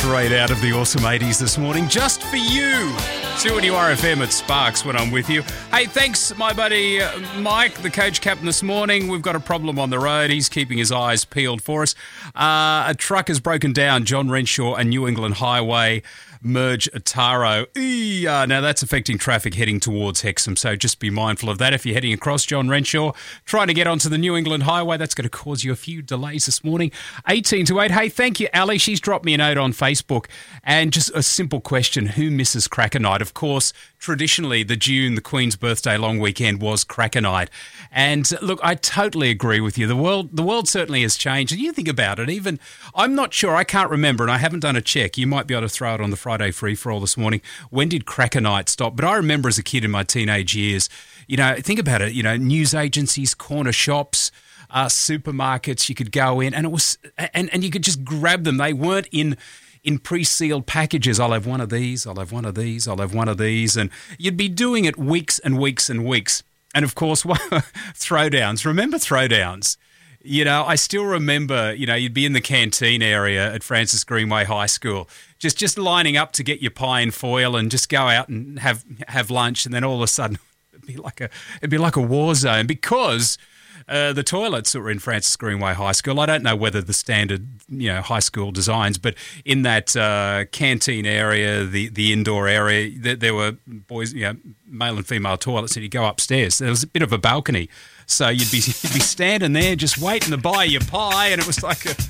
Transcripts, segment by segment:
Straight out of the awesome 80s this morning, just for you. 2NURFM at Sparks when I'm with you. Hey, thanks, my buddy Mike, the coach captain this morning. We've got a problem on the road. He's keeping his eyes peeled for us. A truck has broken down John Renshaw and New England Highway merge at Taro. Now that's affecting traffic heading towards Hexham, so just be mindful of that. If you're heading across John Renshaw, trying to get onto the New England Highway, that's going to cause you a few delays this morning. 18 to 8. Hey, thank you, Ali. She's dropped me a note on Facebook, and just a simple question: who misses Cracker Night? Of course, traditionally, the Queen's birthday long weekend was Cracker Night. And look, I totally agree with you. The world certainly has changed. And you think about it, even, I'm not sure, I can't remember, and I haven't done a check. You might be able to throw it on the Friday free-for-all this morning. When did Cracker Night stop? But I remember as a kid in my teenage years, think about it, news agencies, corner shops, supermarkets, you could go in, and it was, and you could just grab them. They weren't in pre-sealed packages. I'll have one of these, I'll have one of these, I'll have one of these. And you'd be doing it weeks and weeks and weeks. And of course, throwdowns. Remember throwdowns? I still remember, you'd be in the canteen area at Francis Greenway High School, just lining up to get your pie and foil and just go out and have lunch. And then all of a sudden it'd be like a war zone because the toilets that were in Francis Greenway High School, I don't know whether the standard, high school designs, but in that canteen area, the indoor area, there were boys, male and female toilets, and you go upstairs. There was a bit of a balcony, so you'd be standing there just waiting to buy your pie, and it was like a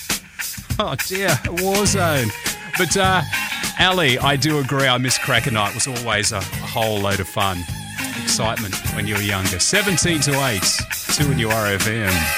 war zone. But Ali, I do agree. I miss Cracker Night. It was always a whole load of fun. Excitement when you were younger. 17 to 8, 2NURFM.